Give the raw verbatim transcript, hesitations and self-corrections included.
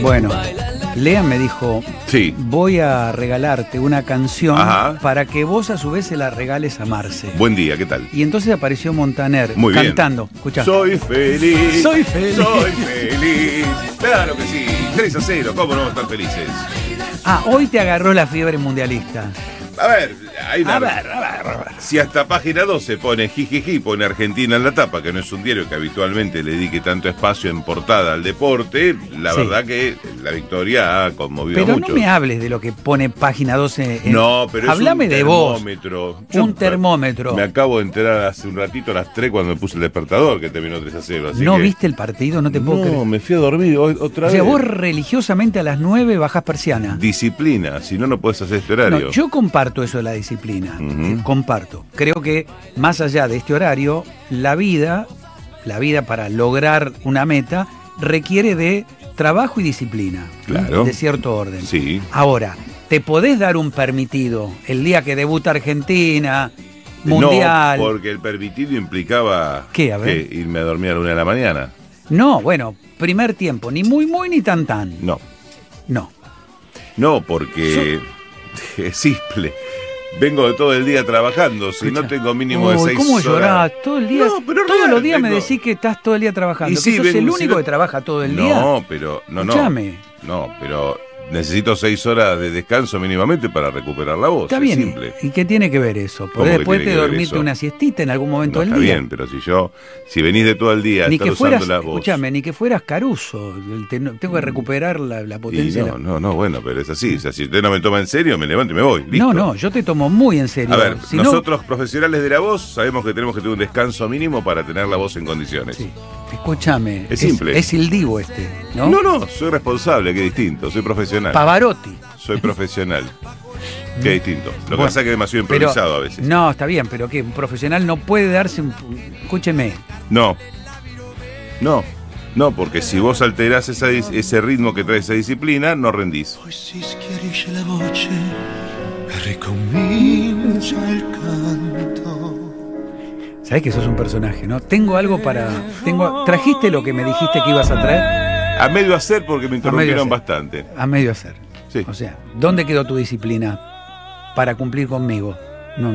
Bueno, Lea me dijo, sí, voy a regalarte una canción. Ajá. Para que vos a su vez se la regales a Marce. Buen día, ¿qué tal? Y entonces apareció Montaner Muy bien. cantando. Escuchá. Soy feliz. Soy feliz. Soy feliz. Claro que sí. tres a cero, ¿cómo no vamos a estar felices? Ah, hoy te agarró la fiebre mundialista. A ver, hay una... A ver, a ver, a ver. Si hasta página doce pone jijiji, pone Argentina en la tapa, que no es un diario que habitualmente le dedique tanto espacio en portada al deporte, la Sí. verdad que la victoria ha conmovido Pero mucho. no me hables de lo que pone página doce. En... No, pero es Háblame un de vos. termómetro. Un Yo termómetro. Me acabo de enterar hace un ratito a las tres cuando me puse el despertador que terminó tres a cero. Así ¿No que... viste el partido? No te puedo No, creer. me fui a dormir hoy, otra O sea, vez. vos religiosamente a las nueve bajás persiana. Disciplina, si no, no podés hacer este horario. No, yo comparto eso de la disciplina. Ujú. Comparto. Creo que más allá de este horario, la vida, la vida para lograr una meta, requiere de trabajo y disciplina. Claro. De cierto orden. Sí. Ahora, ¿te podés dar un permitido el día que debuta Argentina, Mundial? No, porque el permitido implicaba ¿Qué? A ver. que irme a dormir a la una de la mañana. No, bueno, primer tiempo, ni muy muy ni tan tan. No, No. no, porque es simple. Vengo de todo el día trabajando, si Escucha. no tengo mínimo de Uy, seis ¿cómo horas. llorás? Todo el día, No, pero todos real, los días me vengo- decís que estás todo el día trabajando. Y ¿Que sí, sos vengo- el si único no- que trabaja todo el día? No, pero no, no. Escuchame. No, pero necesito seis horas de descanso mínimamente para recuperar la voz. Está es bien. simple. ¿Y qué tiene que ver eso? ¿Cómo Podés que después tiene de que ver dormirte eso? una siestita en algún momento No, del está día. bien, pero si yo, si venís de todo el día a Ni estar que fueras, usando la voz. escúchame, ni que fueras Caruso. El ten- Tengo que recuperar la, la Y potencia. de no, la- no, no, bueno, pero es así. O sea, si usted no me toma en serio, me levanto y me voy. Listo. No, no, yo te tomo muy en serio. A ver, Si no- nosotros profesionales de la voz sabemos que tenemos que tener un descanso mínimo para tener la voz en condiciones. Sí. Escúchame. Es simple. Es, el divo este, ¿no? No, no, soy responsable, que distinto, soy profesional. Pavarotti. Soy profesional. Qué distinto. Lo que Bueno, pasa es que es demasiado pero- improvisado a veces. No, está bien, pero que un profesional no puede darse un... Escúcheme. No. No. No, porque si vos alterás esa dis- ese ritmo que trae esa disciplina, no rendís. Poi si schiarisce la voce e ricomincia il canto. Sabés que sos un personaje, ¿no? Tengo algo para... Tengo, ¿Trajiste lo que me dijiste que ibas a traer? A medio hacer porque me interrumpieron hacer. bastante. A medio hacer. Sí. O sea, ¿dónde quedó tu disciplina para cumplir conmigo?